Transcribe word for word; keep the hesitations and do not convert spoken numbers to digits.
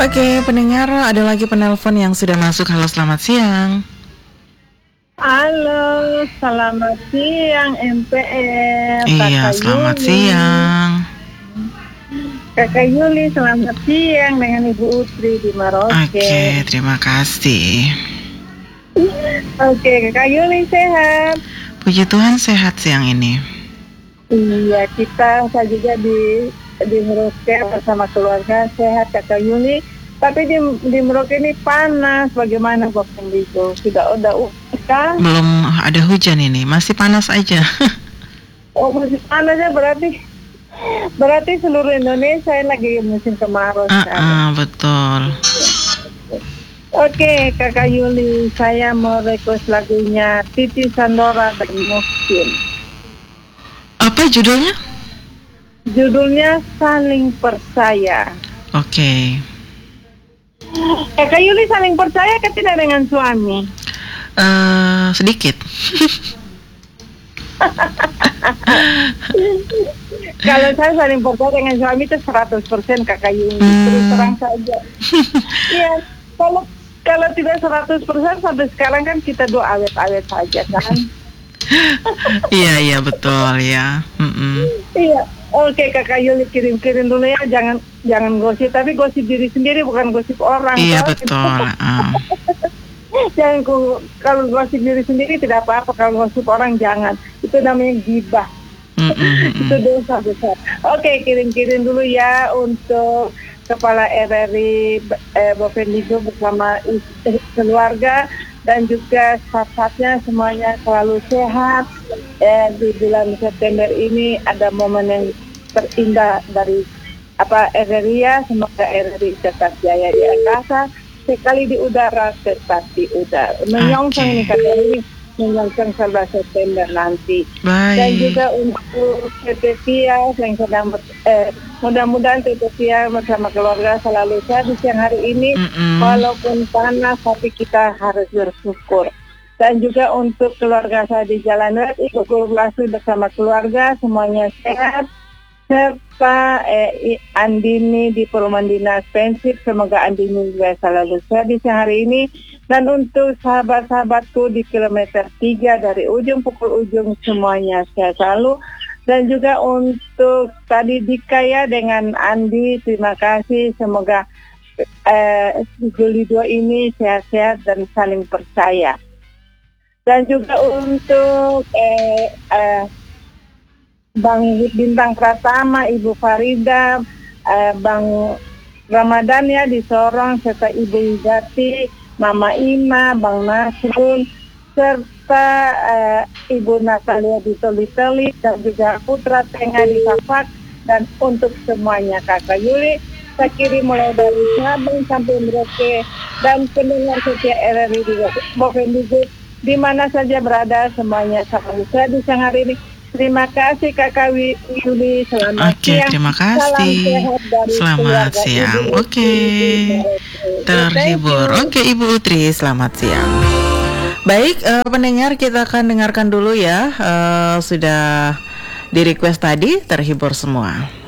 Oke, pendengar, ada lagi penelpon yang sudah masuk. Halo, selamat siang. Halo, selamat siang M P R. Iya, Kakak selamat Yuli. siang. Kakak Yuli, selamat siang dengan Ibu Utri di Maroke. Oke, terima kasih. Oke, Kakak Yuli sehat? Puji Tuhan sehat siang ini. Iya, kita saya juga di di Merauke bersama keluarga sehat Kakak Yuli. Tapi di di Merauke ini panas. Bagaimana Bapak Ibu? Sudah udah kan? Belum ada hujan ini, masih panas aja. Oh, masih panas ya, berarti berarti seluruh Indonesia lagi musim kemarau uh, sekarang. uh, Betul. Oke, Kakak Yuli, saya mau request lagunya Titi Sandora dan Mungkin. Apa judulnya? Judulnya Saling Percaya. Oke. Kakak Yuli saling percaya kan tidak dengan suami? Uh, sedikit. Kalau saya saling percaya dengan suami itu seratus persen Kakak Yuli. Hmm. Terus terang saja. Iya, kalau kalau tidak seratus persen sampai sekarang kan kita doa awet-awet saja kan. Iya, iya betul ya. Mm-mm. Iya. Oke, Kakak Yuli kirim-kirim dulu ya, jangan jangan gosip, tapi gosip diri sendiri bukan gosip orang. Iya kan? betul. Uh. Jangan kalau gosip diri sendiri tidak apa-apa, kalau gosip orang jangan. Itu namanya gibah. Itu dosa besar. Oke, kirim-kirim dulu ya untuk Kepala R R I eh, Bovendigo bersama istri, keluarga dan juga staf-stafnya semuanya selalu sehat. Eh, di bulan September ini ada momen yang terindah dari apa R R I ya, semoga R R I tetap jaya di angkasa, sekali di udara tetap di udara. Menyongsong okay. Ini kata ini menyongsong sebelas September nanti. Baik. Dan juga untuk T T Tias yang sedang eh, mudah-mudahan T T Tias bersama keluarga selalu sehat di siang hari ini. Mm-mm. Walaupun panas tapi kita harus bersyukur. Dan juga untuk keluarga saya di Jalan Red, Ibu Gulasi bersama keluarga semuanya sehat. Serta eh, Andini di Perumahan Dinas Pensip, semoga Andini juga selalu sehat di siang hari ini. Dan untuk sahabat-sahabatku di kilometer tiga dari ujung pukul ujung semuanya sehat selalu. Dan juga untuk tadi Dikaya dengan Andi, terima kasih. Semoga eh, Juli dua ini sehat-sehat dan saling percaya. Dan juga untuk eh, eh, Bang Bintang Pratama, Ibu Farida, eh, Bang Ramadan ya di Sorong, serta Ibu Yudati, Mama Ima, Bang Nasrul, serta eh, Ibu Natalia di Toli-Toli, dan juga Putra Tengah di Safak, dan untuk semuanya Kakak Yuli, saya kirim mulai dari Sabang sampai Merauke, dan pendengar setia R R I di Bovendigo, di mana saja berada semuanya selalu sehat di siang hari ini. Terima kasih Kakak Yuli, selamat Oke, siang. Terima kasih. Selamat siang. Oke. Okay. Terhibur. Oke, okay, Ibu Utri, selamat siang. Baik, uh, pendengar, kita akan dengarkan dulu ya. Uh, sudah di request tadi, terhibur semua.